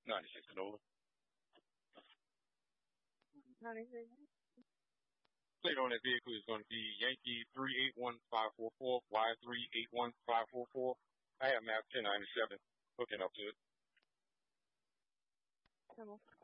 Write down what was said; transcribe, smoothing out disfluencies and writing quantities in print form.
96 and over. 96. Plate on that vehicle is going to be Yankee 381544, Y381544. I have map 1097 hooking up to it.